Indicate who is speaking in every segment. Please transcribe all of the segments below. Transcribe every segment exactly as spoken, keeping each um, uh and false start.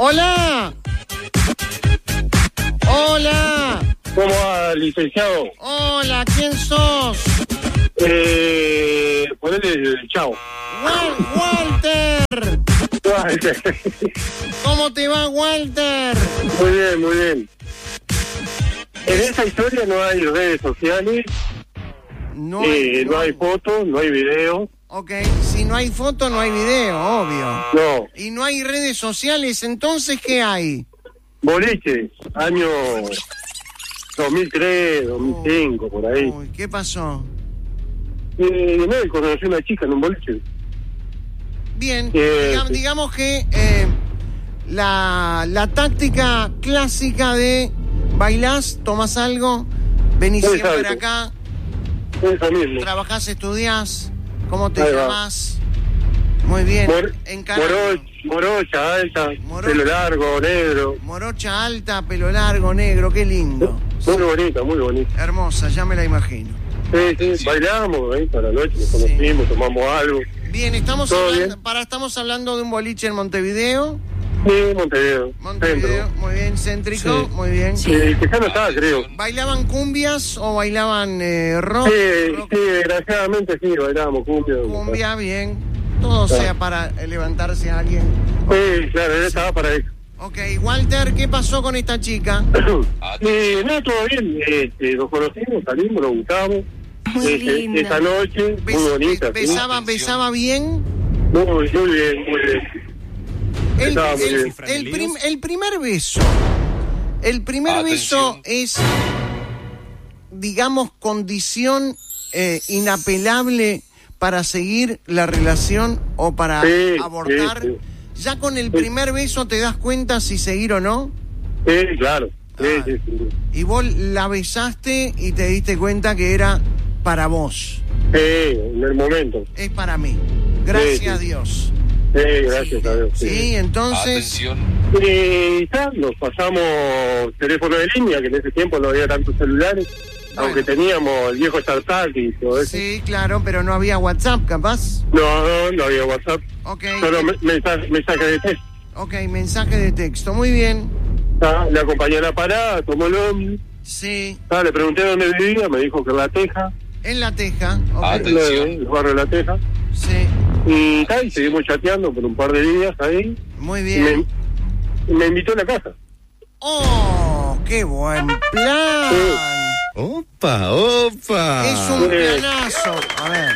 Speaker 1: Hola. Hola.
Speaker 2: ¿Cómo va, licenciado?
Speaker 1: Hola, ¿quién sos?
Speaker 2: Eh, ponele el chavo.
Speaker 1: Wal- Walter. ¿Cómo te va, Walter?
Speaker 2: Muy bien, muy bien. En esta historia no hay redes sociales,
Speaker 1: No,
Speaker 2: eh,
Speaker 1: hay,
Speaker 2: no hay fotos, no hay video.
Speaker 1: Ok, si no hay foto, no hay video, obvio.
Speaker 2: No,
Speaker 1: Y no hay redes sociales, entonces, ¿qué hay?
Speaker 2: boliche, año dos mil tres, dos mil cinco, por ahí.
Speaker 1: Uy, ¿qué pasó?
Speaker 2: Eh, no, conocí a una chica en un boliche.
Speaker 1: Bien,
Speaker 2: Eh,
Speaker 1: diga-
Speaker 2: sí.
Speaker 1: digamos que eh, la, la táctica clásica de bailás, tomás algo, venís
Speaker 2: Exacto.
Speaker 1: siempre acá,
Speaker 2: Eso mismo.
Speaker 1: trabajás, estudiás, ¿cómo te
Speaker 2: Ahí va.
Speaker 1: llamás? Muy bien,
Speaker 2: Mor-
Speaker 1: encarado.
Speaker 2: moro- morocha, alta,
Speaker 1: Morocha.
Speaker 2: pelo largo, negro.
Speaker 1: Morocha alta, pelo largo, negro, qué lindo.
Speaker 2: Muy bonita, muy bonita.
Speaker 1: Hermosa, ya me la imagino.
Speaker 2: Sí, sí, bailamos ahí para la noche, nos conocimos, tomamos algo.
Speaker 1: Bien, estamos
Speaker 2: ¿Todo
Speaker 1: hablando,
Speaker 2: bien?
Speaker 1: para, estamos hablando de un boliche en Montevideo.
Speaker 2: Sí, Montevideo.
Speaker 1: Montevideo,
Speaker 2: Centro.
Speaker 1: muy bien, céntrico,
Speaker 3: Sí.
Speaker 1: muy bien.
Speaker 2: Sí, que ya no estaba, creo.
Speaker 1: ¿Bailaban cumbias o bailaban eh, rock?
Speaker 2: Sí,
Speaker 1: rock,
Speaker 2: sí, desgraciadamente sí, bailábamos cumbia.
Speaker 1: cumbia, bien. Todo
Speaker 2: Claro.
Speaker 1: sea para eh, levantarse a alguien.
Speaker 2: Sí, claro, él estaba para eso.
Speaker 1: Ok, Walter, ¿qué pasó con esta chica?
Speaker 2: Y no, todo bien, este, nos conocimos, salimos, nos gustamos.
Speaker 4: Muy
Speaker 2: Este,
Speaker 4: linda.
Speaker 2: esa noche, muy
Speaker 1: Bes-
Speaker 2: bonita.
Speaker 1: be-
Speaker 2: sí.
Speaker 1: besaba, besaba bien.
Speaker 2: Muy, muy bien, muy bien.
Speaker 1: El,
Speaker 2: Estaba muy
Speaker 1: el-
Speaker 2: bien.
Speaker 1: el prim- el primer beso. El primer
Speaker 3: Atención.
Speaker 1: beso es, digamos, condición eh, inapelable para seguir la relación o para
Speaker 2: Sí,
Speaker 1: abortar.
Speaker 2: sí,
Speaker 1: Ya con el primer beso te das cuenta si seguir o no.
Speaker 2: Sí, claro. Sí,
Speaker 1: Ah.
Speaker 2: sí, sí.
Speaker 1: Y vos la besaste y te diste cuenta que era para vos.
Speaker 2: Sí, en el momento.
Speaker 1: Es para mí. Gracias
Speaker 2: Sí,
Speaker 1: a
Speaker 2: sí.
Speaker 1: Dios.
Speaker 2: Sí, gracias a Dios.
Speaker 1: Sí,
Speaker 2: Sí.
Speaker 1: entonces...
Speaker 3: Atención.
Speaker 2: Y ya, nos pasamos teléfono de línea, que en ese tiempo no había tantos celulares,
Speaker 1: Bueno.
Speaker 2: aunque teníamos el viejo StarTAC y todo eso.
Speaker 1: Sí, claro, pero no había WhatsApp, capaz.
Speaker 2: No, no, no había WhatsApp,
Speaker 1: Ok,
Speaker 2: solo me- mensaje, mensaje de texto.
Speaker 1: ok, mensaje de texto. Muy bien.
Speaker 2: Ah, le acompañé a la parada, tomó el ómnibus.
Speaker 1: Sí,
Speaker 2: Ah, le pregunté dónde vivía, me dijo que en La Teja,
Speaker 1: en La Teja. Ok,
Speaker 3: Ah,
Speaker 2: en
Speaker 3: Atención.
Speaker 2: el barrio de La Teja.
Speaker 1: sí,
Speaker 2: Y tal, seguimos chateando por un par de días ahí.
Speaker 1: muy
Speaker 2: Y
Speaker 1: bien.
Speaker 2: me, y me invitó a la casa.
Speaker 1: ¡Oh, qué buen plan!
Speaker 5: Opa, opa.
Speaker 1: Es un
Speaker 2: Bien.
Speaker 1: planazo. A ver.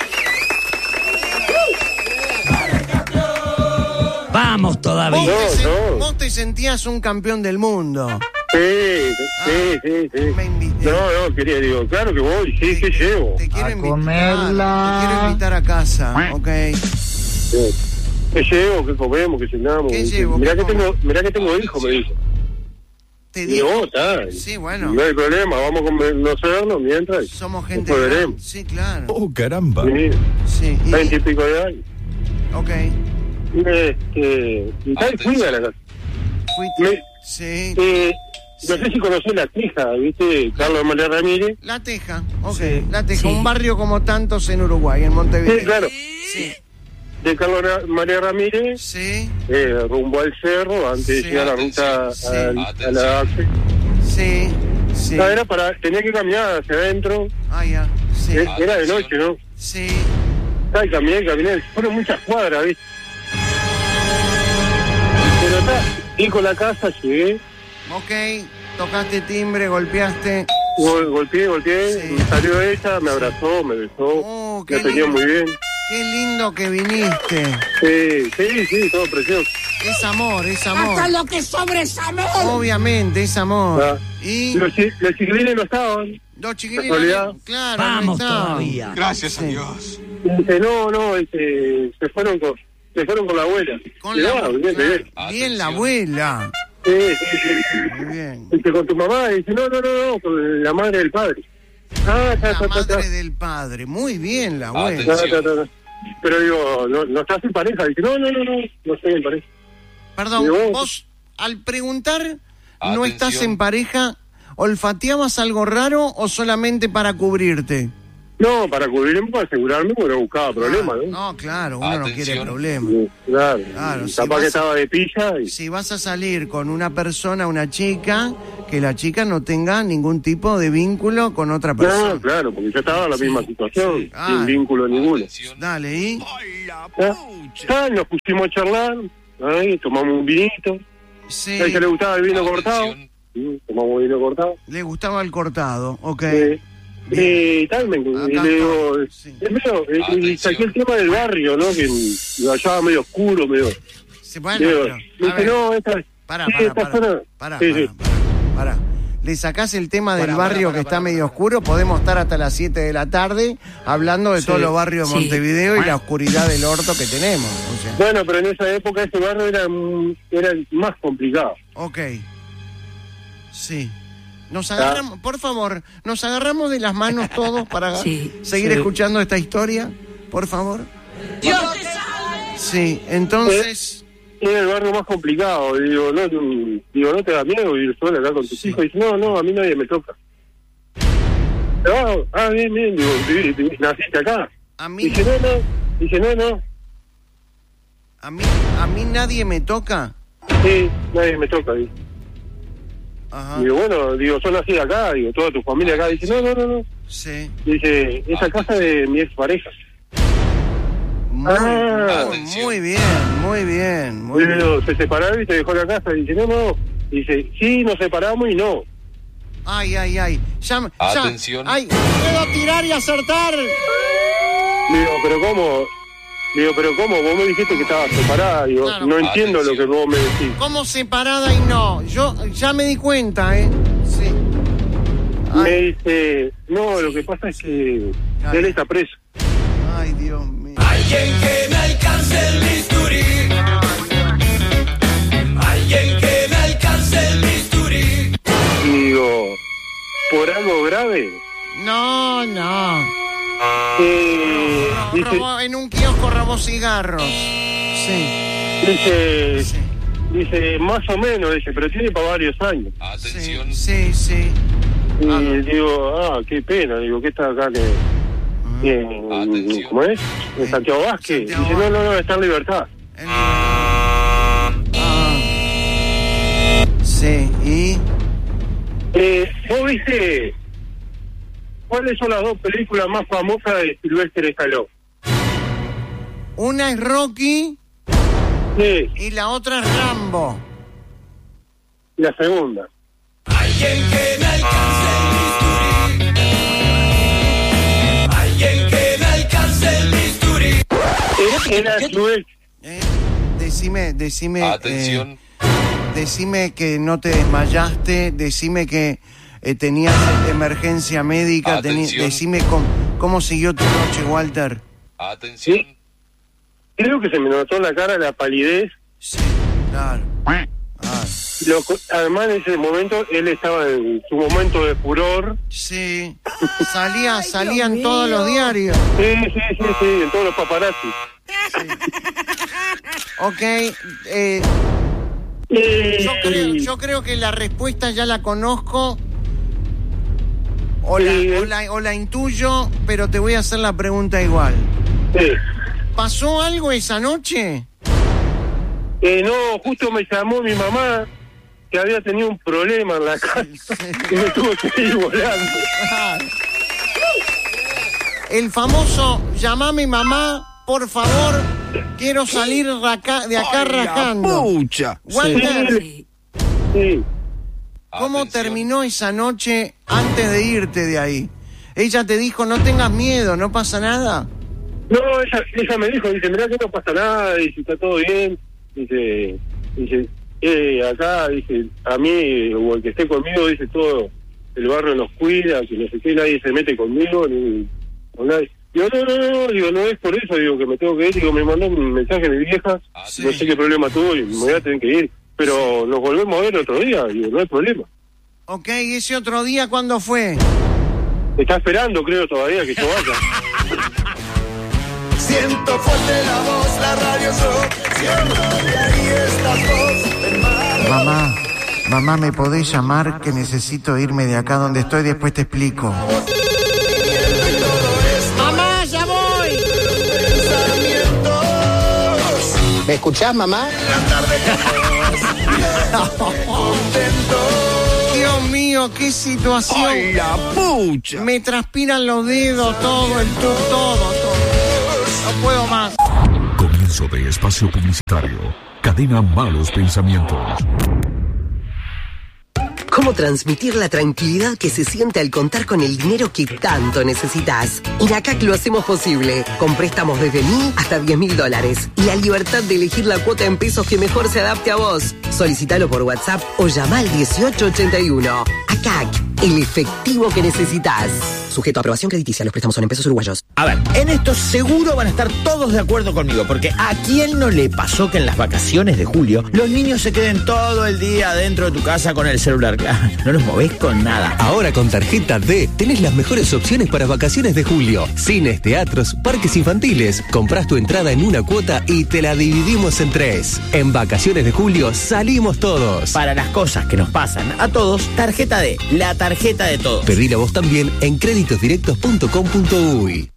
Speaker 3: Vamos
Speaker 1: Vos
Speaker 3: todavía.
Speaker 2: No,
Speaker 1: te, sen-
Speaker 2: no.
Speaker 1: vos te sentías un campeón del mundo.
Speaker 2: Sí, sí, sí, sí.
Speaker 1: Me invité.
Speaker 2: No, no, quería, digo, claro que voy, sí, que llevo.
Speaker 1: Te quiero
Speaker 4: A
Speaker 1: invitar.
Speaker 4: comerla.
Speaker 1: Te quiero invitar a casa. Ok.
Speaker 2: Sí. ¿Qué llevo? ¿Qué comemos? ¿Qué cenamos?
Speaker 1: ¿Qué
Speaker 2: Dice,
Speaker 1: llevo?
Speaker 2: Mirá
Speaker 1: ¿Qué
Speaker 2: que tengo,
Speaker 1: comes?
Speaker 2: mirá que tengo hijo, me dijo.
Speaker 1: Te
Speaker 2: Y
Speaker 1: digo.
Speaker 2: no, está.
Speaker 1: Sí, bueno.
Speaker 2: No hay problema, vamos a conocernos mientras.
Speaker 1: Somos gente.
Speaker 2: Después veremos.
Speaker 1: grande. Sí, claro.
Speaker 5: Oh, caramba.
Speaker 2: Sí,
Speaker 1: Sí. y-
Speaker 2: veinte y pico de años.
Speaker 1: ok.
Speaker 2: Este, y tal, fui a la casa.
Speaker 1: Fuiste.
Speaker 2: Me-
Speaker 1: Sí.
Speaker 2: Eh, no sé si conocés La Teja, ¿viste? Carlos María Ramírez.
Speaker 1: La Teja, ok.
Speaker 3: Sí.
Speaker 1: La Teja,
Speaker 3: Sí.
Speaker 1: un barrio como tantos en Uruguay, en Montevideo.
Speaker 2: Sí, claro.
Speaker 1: Sí,
Speaker 2: De Carlos Ra- María Ramírez,
Speaker 1: sí,
Speaker 2: eh, rumbo al cerro, antes de
Speaker 1: Sí.
Speaker 2: llegar a la ruta
Speaker 1: Sí.
Speaker 2: al- a la AXE.
Speaker 1: sí, sí.
Speaker 2: No, era para, tenía que caminar hacia adentro,
Speaker 1: Ah, ya, sí,
Speaker 2: eh, era de noche, ¿no?
Speaker 1: sí.
Speaker 2: Ay, caminé, caminé, fueron muchas cuadras, ¿viste? Pero está, y con la casa llegué,
Speaker 1: Ok, tocaste timbre, golpeaste.
Speaker 2: gol- golpeé, golpeé,
Speaker 1: Sí.
Speaker 2: y salió ella, me abrazó, me besó,
Speaker 1: Oh, qué
Speaker 2: me atendió
Speaker 1: lindo.
Speaker 2: muy bien.
Speaker 1: Qué lindo que viniste.
Speaker 2: Sí, sí, sí, todo precioso.
Speaker 1: Es amor, es amor.
Speaker 4: Hasta lo que sobre es amor.
Speaker 1: Obviamente, es amor.
Speaker 2: Ah.
Speaker 1: Y
Speaker 2: Los, chi- los chiquilines no estaban.
Speaker 1: los chiquilines,
Speaker 2: Casualidad.
Speaker 1: claro,
Speaker 3: Vamos
Speaker 1: no estaban.
Speaker 3: todavía.
Speaker 6: Gracias a
Speaker 1: Sí.
Speaker 6: Dios.
Speaker 2: Y dice, no, no, este, se fueron con, se fueron con la abuela.
Speaker 1: Con
Speaker 2: Y,
Speaker 1: la
Speaker 2: ah,
Speaker 1: abuela.
Speaker 2: bien,
Speaker 1: claro.
Speaker 2: bien.
Speaker 1: Bien la
Speaker 3: Atención.
Speaker 1: abuela.
Speaker 2: Sí, sí, sí.
Speaker 1: Muy bien.
Speaker 2: Dice, con tu mamá, y dice, no, no, no, no, con la madre del padre. Ah, ta,
Speaker 1: La
Speaker 2: ta, ta, ta.
Speaker 1: madre del padre. Muy bien la abuela.
Speaker 2: Ta, ta, ta, ta. Pero digo, no, no estás en pareja. Dice, no, no, no, no, no estoy en pareja.
Speaker 1: Perdón,
Speaker 2: Y vos-
Speaker 1: vos al preguntar no
Speaker 3: Atención.
Speaker 1: estás en pareja, ¿olfateabas algo raro o solamente para cubrirte?
Speaker 2: No, para cubrirme, para asegurarme, porque no buscaba problemas, ¿no?
Speaker 1: No, claro, uno
Speaker 5: Atención.
Speaker 1: no quiere problemas.
Speaker 2: Sí, claro.
Speaker 1: Claro, si
Speaker 2: Capaz
Speaker 1: vas-
Speaker 2: que estaba de pilla y...
Speaker 1: Si vas a salir con una persona, una chica, que la chica no tenga ningún tipo de vínculo con otra persona.
Speaker 2: No, claro, porque yo estaba en la misma situación,
Speaker 1: sí. Ah.
Speaker 2: sin vínculo ninguno.
Speaker 5: Atención.
Speaker 1: Dale, ¿y?
Speaker 2: ¿Ah? Ah, nos pusimos a charlar, ahí, tomamos un vinito.
Speaker 1: Sí,
Speaker 2: A ella le gustaba el vino cortado.
Speaker 5: Atención.
Speaker 2: Sí, tomamos vino cortado.
Speaker 1: le gustaba el cortado, ok.
Speaker 2: Eh, y tal, me, y
Speaker 1: Acá
Speaker 2: le digo,
Speaker 1: estoy, sí.
Speaker 2: es medio, eh, y
Speaker 5: Atención.
Speaker 2: saqué el tema del barrio, ¿no? Que lo hallaba medio oscuro, medio...
Speaker 1: Sí, bueno,
Speaker 2: Digo,
Speaker 1: pero,
Speaker 2: me
Speaker 1: a
Speaker 2: dice,
Speaker 1: ver,
Speaker 2: no, esta,
Speaker 1: pará,
Speaker 2: sí,
Speaker 1: pará,
Speaker 2: esta
Speaker 1: pará,
Speaker 2: zona...
Speaker 1: pará,
Speaker 2: sí,
Speaker 1: pará,
Speaker 2: sí.
Speaker 1: pará, pará. Le sacás el tema del
Speaker 3: Pará,
Speaker 1: barrio
Speaker 3: pará,
Speaker 1: que
Speaker 3: pará,
Speaker 1: está
Speaker 3: pará,
Speaker 1: medio
Speaker 3: pará.
Speaker 1: oscuro, podemos estar hasta las siete de la tarde hablando de
Speaker 3: Sí,
Speaker 1: todos los barrios de
Speaker 3: sí.
Speaker 1: Montevideo y la oscuridad del orto que tenemos. O sea,
Speaker 2: Bueno, pero en esa época ese barrio era, mm, era más complicado.
Speaker 1: ok. Sí. Nos agarramos, por favor, nos agarramos de las manos todos para
Speaker 3: Sí,
Speaker 1: seguir
Speaker 3: sí.
Speaker 1: escuchando esta historia, por favor. Sí, entonces,
Speaker 2: Era el barrio más complicado. Digo, no, mm, digo, no te da miedo vivir sola acá con tus
Speaker 1: Sí.
Speaker 2: hijos. Dice, no, no, a mí nadie me toca. Ah, ah, bien, bien. Digo, viví- viví- naciste acá.
Speaker 1: a mí,
Speaker 2: Dice, no, no. Dice, no, no.
Speaker 1: a mí, a mí nadie me toca.
Speaker 2: Sí, nadie me toca. Dice.
Speaker 1: Ajá,
Speaker 2: Digo, bueno, digo, yo nací acá. Digo, toda tu familia acá. Dice, no, no, no, no.
Speaker 1: sí.
Speaker 2: Dice, esa casa de mi expareja.
Speaker 1: Muy,
Speaker 2: Ah.
Speaker 1: muy,
Speaker 5: Atención.
Speaker 1: muy bien, muy bien, muy bien.
Speaker 2: Digo, se separaron y se dejó la casa. Dice, no, no. Dice, sí, nos separamos y no.
Speaker 1: Ay, ay, ay. Ya, me- ya-
Speaker 5: Atención.
Speaker 1: Ay, puedo tirar y acertar.
Speaker 2: Digo, pero ¿cómo? Digo, pero ¿cómo? Vos me dijiste que estabas separada. Digo,
Speaker 1: Claro.
Speaker 2: no entiendo
Speaker 5: Atención.
Speaker 2: lo que vos me decís.
Speaker 1: ¿Cómo separada y no? Yo ya me di cuenta, ¿eh? Sí.
Speaker 2: Me
Speaker 1: Ay,
Speaker 2: dice, no, lo que pasa es que
Speaker 1: Ay.
Speaker 2: él está preso.
Speaker 1: ay, Dios mío.
Speaker 4: Alguien que me alcance el bisturí. Alguien que me alcance el bisturí.
Speaker 2: Y digo, ¿por algo grave?
Speaker 1: No, no.
Speaker 2: Eh,
Speaker 1: No,
Speaker 2: dice,
Speaker 1: robó- en un kiosco robó cigarros. Sí,
Speaker 2: dice,
Speaker 1: sí,
Speaker 2: dice, más o menos, dice, pero tiene para varios años.
Speaker 5: Atención.
Speaker 1: sí, sí, sí.
Speaker 2: Y
Speaker 1: Ah, no.
Speaker 2: digo, ah, qué pena, digo, ¿qué está acá? Que, que,
Speaker 5: Atención.
Speaker 2: ¿Cómo es? En Santiago Vázquez.
Speaker 1: Santiago
Speaker 2: Dice, no, no, no, está en libertad.
Speaker 1: En- Ah. Sí, y...
Speaker 2: Eh, ¿Vos viste cuáles son las dos películas más famosas de Sylvester Stallone?
Speaker 1: Una es Rocky
Speaker 2: Sí,
Speaker 1: y la otra es Rambo.
Speaker 2: la segunda.
Speaker 4: Alguien que me alcance el bisturí. Alguien que me alcance el bisturí.
Speaker 2: Era, era su ex.
Speaker 1: Eh, decime, decime... eh,
Speaker 5: Atención.
Speaker 1: decime que no te desmayaste, decime que eh, tenías emergencia médica, teni-
Speaker 5: Atención.
Speaker 1: decime cómo, cómo siguió tu noche, Walter.
Speaker 5: Atención.
Speaker 2: Creo que se me notó en la cara la palidez.
Speaker 1: Sí, claro. Ah,
Speaker 2: Lo co- además, en ese momento, él estaba en su momento de furor.
Speaker 1: sí, salía, salían todos los diarios.
Speaker 2: Sí, sí, sí, sí, en todos los paparazzi.
Speaker 1: Ok, eh,
Speaker 2: Y-
Speaker 1: yo, creo, yo creo que la respuesta ya la conozco o la,
Speaker 2: Sí,
Speaker 1: o,
Speaker 2: eh.
Speaker 1: la, o la intuyo, pero te voy a hacer la pregunta igual.
Speaker 2: Sí.
Speaker 1: ¿Pasó algo esa noche?
Speaker 2: Eh, no, justo me llamó mi mamá que había tenido un problema en la casa y me tuvo que ir volando.
Speaker 1: El famoso llama a mi mamá, por favor, quiero salir raca- de acá rajando.
Speaker 3: ¡Pucha!
Speaker 1: Walter,
Speaker 3: Sí.
Speaker 2: Sí.
Speaker 1: ¿cómo
Speaker 5: Atención.
Speaker 1: terminó esa noche antes de irte de ahí? Ella te dijo, no tengas miedo, no pasa nada.
Speaker 2: No, ella, ella me dijo, dice, mirá que no pasa nada, dice, está todo bien. Dice, dice, eh, acá, dice, a mí, o el que esté conmigo, dice, todo el barrio nos cuida, que no sé qué, nadie se mete conmigo, ni con nadie. Digo, no, no, no, digo, no es por eso, digo, que me tengo que ir, digo, me mandó un mensaje mi vieja,
Speaker 5: Sí.
Speaker 2: no sé qué problema tuvo y me voy a tener que ir, pero nos volvemos a ver otro día, digo, no hay problema.
Speaker 1: Ok, ese otro día, ¿cuándo fue?
Speaker 2: Está esperando, creo, todavía que yo vaya.
Speaker 4: Siento fuerte la voz, la radio show. Siento que ahí estás vos, hermano.
Speaker 1: Mamá, mamá, ¿me podés llamar? Que necesito irme de acá donde estoy, después te explico.
Speaker 4: Y todo
Speaker 3: ¿Me escuchás, mamá?
Speaker 1: Dios mío, qué situación.
Speaker 6: ¡Ay, la pucha!
Speaker 1: Me transpiran los dedos, todo, el todo, todo, todo. No puedo más.
Speaker 7: Comienzo de espacio publicitario. Cadena Malos Pensamientos.
Speaker 8: ¿Cómo transmitir la tranquilidad que se siente al contar con el dinero que tanto necesitas? En A C A C lo hacemos posible, con préstamos desde mil hasta diez mil dólares. Y la libertad de elegir la cuota en pesos que mejor se adapte a vos. Solicítalo por WhatsApp o llama al dieciocho ochenta y uno. A C A C, el efectivo que necesitas. Sujeto a aprobación crediticia, los préstamos son en pesos uruguayos.
Speaker 6: A ver, en esto seguro van a estar todos de acuerdo conmigo, porque ¿a quién no le pasó que en las vacaciones de julio los niños se queden todo el día dentro de tu casa con el celular? No los movés con nada.
Speaker 9: Ahora con tarjeta D tenés las mejores opciones para vacaciones de julio. Cines, teatros, parques infantiles. Comprás tu entrada en una cuota y te la dividimos en tres. En vacaciones de julio salimos todos.
Speaker 6: Para las cosas que nos pasan a todos, tarjeta D, la tarjeta de todos.
Speaker 9: Pedila vos también en créditosdirectos punto com punto uy.